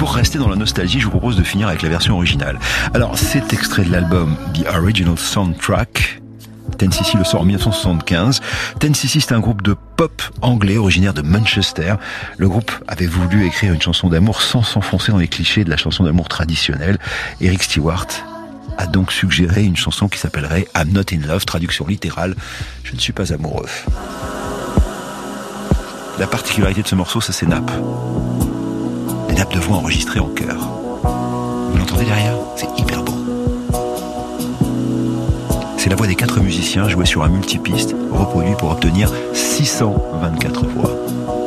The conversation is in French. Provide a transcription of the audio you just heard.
pour rester dans la nostalgie, je vous propose de finir avec la version originale. Alors, c'est extrait de l'album The Original Soundtrack. 10cc le sort en 1975. 10cc, c'est un groupe de pop anglais originaire de Manchester. Le groupe avait voulu écrire une chanson d'amour sans s'enfoncer dans les clichés de la chanson d'amour traditionnelle. Eric Stewart a donc suggéré une chanson qui s'appellerait I'm Not In Love, traduction littérale, je ne suis pas amoureux. La particularité de ce morceau, c'est ses nappes. Des nappes de voix enregistrées en chœur. Vous l'entendez derrière ? C'est hyper beau. C'est la voix des 4 musiciens jouée sur un multipiste reproduit pour obtenir 624 voix.